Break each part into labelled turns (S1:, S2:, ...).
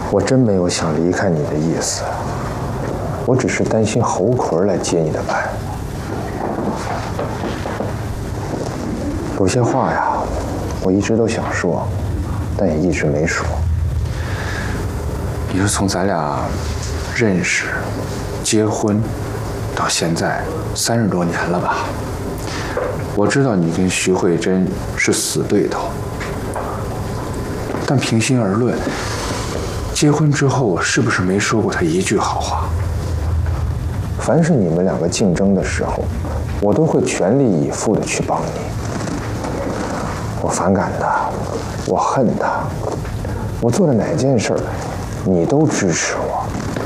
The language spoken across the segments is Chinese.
S1: 我真没有想离开你的意思，我只是担心侯魁来接你的班。有些话呀，我一直都想说，但也一直没说。
S2: 你说从咱俩认识、结婚到现在30多年了吧？我知道你跟徐慧珍是死对头，但平心而论，结婚之后我是不是没说过她一句好话？
S1: 凡是你们两个竞争的时候，我都会全力以赴的去帮你。我反感他，我恨他，我做的哪件事儿，你都支持我。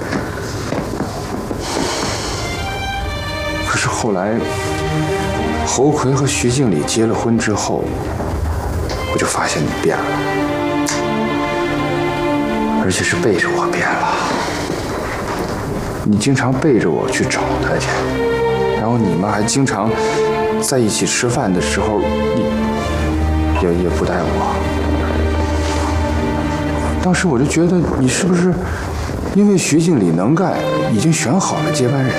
S2: 可是后来，侯魁和徐经理结了婚之后，我就发现你变了，而且是背着我变了。你经常背着我去找他去，然后你们还经常在一起吃饭的时候，也不带我。当时我就觉得你是不是因为徐经理能干，已经选好了接班人？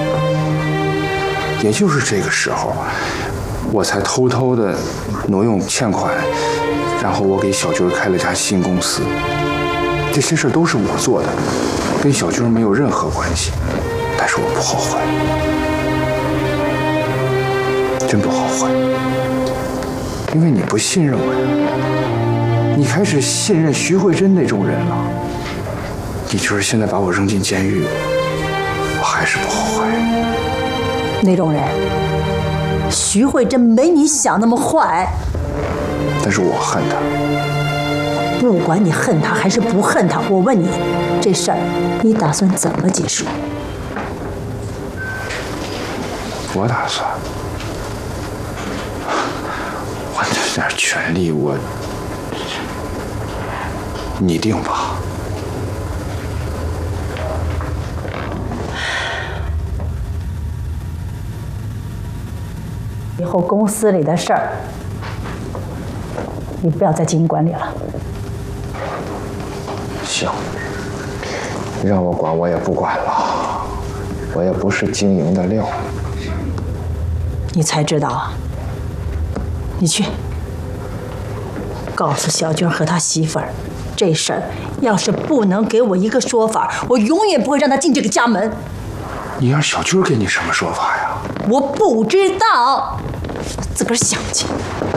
S2: 也就是这个时候，我才偷偷的挪用欠款，然后我给小军开了家新公司。这些事都是我做的，跟小军没有任何关系，但是我不后悔，真不后悔，因为你不信任我呀，你开始信任徐慧珍那种人了，你就是现在把我扔进监狱，我还是不后悔。
S3: 那种人，徐慧珍没你想那么坏，
S2: 但是我恨他。
S3: 不管你恨他还是不恨他，我问你，这事儿你打算怎么结束？
S2: 我打算，我这点权利，你定吧。
S3: 以后公司里的事儿，你不要再经营管理了。
S1: 行，让我管我也不管了，我也不是经营的料。
S3: 你才知道啊？你去告诉小军和他媳妇儿，这事儿要是不能给我一个说法，我永远不会让他进这个家门。
S2: 你让小军给你什么说法呀？
S3: 我不知道，自个儿想去。